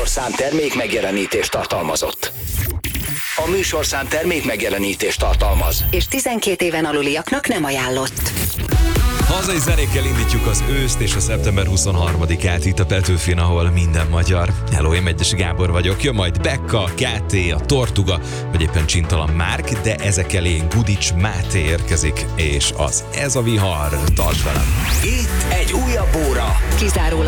műsorszám termék megjelenítést tartalmazott. A műsorszám termék megjelenítést tartalmaz. És 12 éven aluliaknak nem ajánlott. Hazai zenékkel indítjuk az őszt és a szeptember 23-át itt a Petőfin, ahol minden magyar. Hello, én Megyesi Gábor vagyok. Jön majd Bekka, KT, a Tortuga, vagy éppen Csintalan Márk, de ezek elé Gudics Máté érkezik, és az Ez a Vihar. Tarts velem! Itt egy újabb óra. Kizárólag